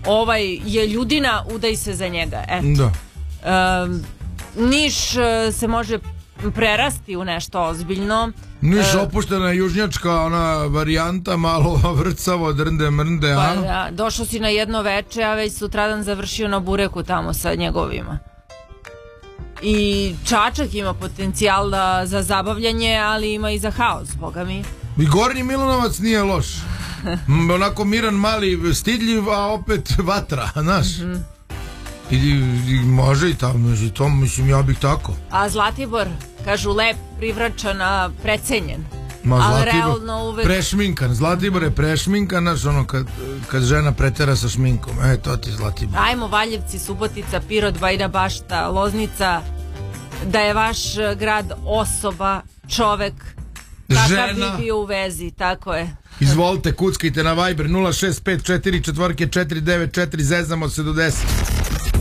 je ljudina, udaj se za njega. Da. Niš se može prerasti u nešto ozbiljno. Niš opuštena južnjačka ona varijanta, malo vrcavo, drnde mrnde. Pa da, došao si na jedno veče, a već sutradan završio na bureku tamo sa njegovima. I Čačak ima potencijal za zabavljanje, ali ima i za haos, boga mi. I Gornji Milanovac nije loš. Onako miran, mali, stidljiv, a opet vatra, znaš. I može i tamo, među tom, mislim, ja bih tako. A Zlatibor, kažu, lep, privračan, a precenjen. Ali realno uvek... Prešminkan, Zlatibor je prešminkan, znaš, ono, kad žena pretera sa šminkom, to ti Zlatibor. Ajmo, Valjevci, Subotica, Pirot, Bajina Bašta, Loznica, da je vaš grad osoba, čovek, kakav bi bio u vezi, tako je. Izvolite, kuckajte na Viber 065444994, zezamo se do 10.